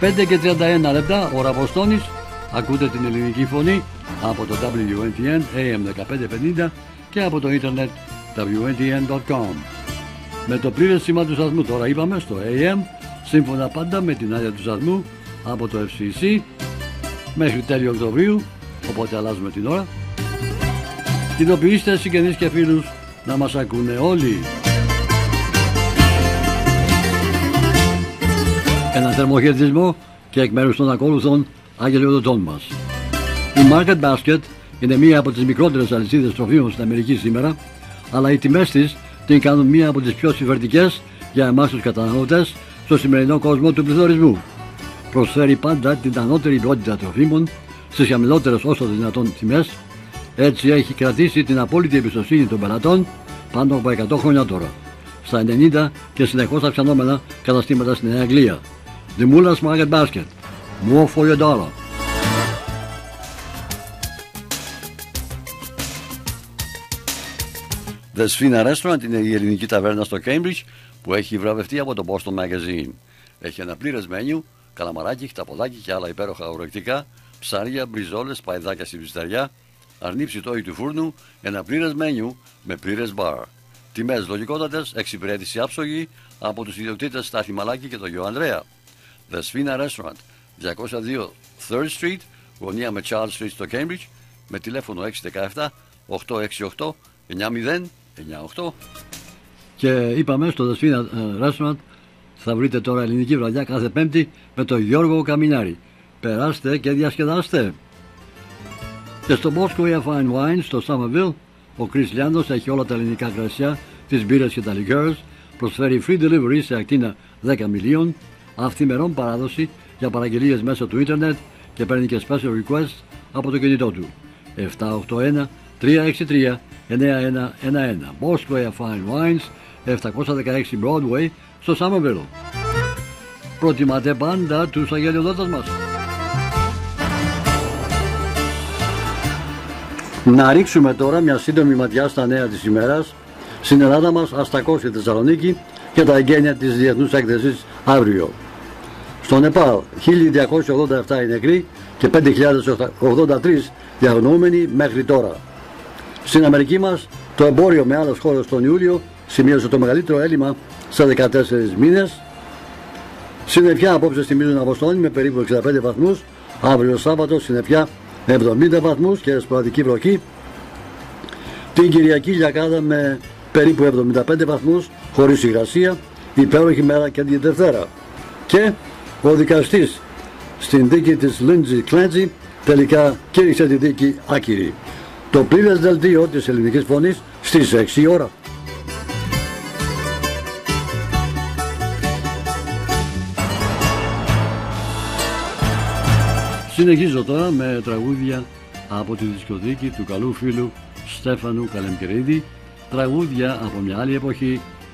5 και 31 λεπτά, ώρα Βοστόνης. Ακούτε την ελληνική φωνή από το WNTN AM 1550 και από το ίντερνετ WNTN.com. Με το πλήρες σήμα του σταθμού τώρα είπαμε στο AM, σύμφωνα πάντα με την άδεια του σταθμού από το FCC μέχρι τέλειο Οκτωβρίου, οπότε αλλάζουμε την ώρα. Κοινοποιήστε συγγενείς και φίλους να μας ακούνε όλοι. Ένα θερμοχαιρετισμό και εκ μέρους των ακόλουθων αγγελιοδοτών μας. Η Market Basket είναι μία από τις μικρότερες αλυσίδες τροφίμων στην Αμερική σήμερα, αλλά οι τιμές της την κάνουν μία από τις πιο συμφερτικές για εμάς τους καταναλωτές στο σημερινό κόσμο του πληθωρισμού. Προσφέρει πάντα την ανώτερη ποιότητα τροφίμων στις χαμηλότερες όσο δυνατόν τιμές. Έτσι έχει κρατήσει την απόλυτη εμπιστοσύνη των πελατών πάνω από 100 χρόνια τώρα, στα 90 και συνεχώς αυξανόμενα καταστήματα στην Νέα Αγγλία. The Mullers Market Basket. More for your dollar. The Sfina Restaurant είναι η ελληνική ταβέρνα στο Cambridge που έχει βραβευτεί από το Boston Magazine. Έχει ένα πλήρες μένιου, καλαμαράκι, χταποδάκι και άλλα υπέροχα ορεκτικά, ψάρια, μπριζόλες, παϊδάκια στη ψηταριά, αρνί ψητόι του φούρνου, ένα πλήρες μένιου με πλήρες μπαρ. Τιμές λογικότατες, εξυπηρέτηση άψογη από τους ιδιοκτήτες Στάθη Μαλάκη και τον Γιο Ανδρέα. The Sfina Restaurant, 202 3rd Street, γωνία με Charles Street στο Cambridge, με τηλέφωνο 617 868 9098. Και είπαμε στο The Sfina Restaurant θα βρείτε τώρα ελληνική βραδιά κάθε Πέμπτη με τον Γιώργο Καμινάρη. Περάστε και διασκεδάστε. Και στο Bosco Fine Wine στο Somerville ο Chris Λιάνδος έχει όλα τα ελληνικά κρασιά, τις μπύρες και τα liqueurs. Προσφέρει free delivery σε ακτίνα 10 μιλίων, αυθημερών παράδοση για παραγγελίες μέσω του ίντερνετ και παίρνει και special request από το κινητό του. 781 363 9111 Bosco Fine Wines, 716 Broadway στο Somerville. Προτιμάτε πάντα τους αγγελιοδότες μας. Να ρίξουμε τώρα μια σύντομη ματιά στα νέα της ημέρας. Στην Ελλάδα μας αστακώς στη Θεσσαλονίκη και τα εγγένεια της Διεθνούς Έκθεσης αύριο. Στο Νεπάλ 1287 οι νεκροί και 5083 διαγνωμένοι μέχρι τώρα. Στην Αμερική μας το εμπόριο με άλλες χώρες τον Ιούλιο σημείωσε το μεγαλύτερο έλλειμμα σε 14 μήνες. Συννεφιά απόψε θυμίζουν Αποστόλη με περίπου 65 βαθμούς. Αύριο Σάββατο συννεφιά 70 βαθμούς και σποραδική βροχή. Την Κυριακή λιακάδα με περίπου 75 βαθμούς χωρίς υγρασία, υπέροχη μέρα και την Δευτέρα. Και ο δικαστής στην δίκη της Lindsay Clancy τελικά κήρυξε τη δίκη άκυρη. Το πλήρες δελτίο της ελληνικής φωνής στις 6 ώρα. Συνεχίζω τώρα με τραγούδια από τη δισκοθήκη του καλού φίλου Στέφανου Καλεμκερίδη, τραγούδια από μια άλλη εποχή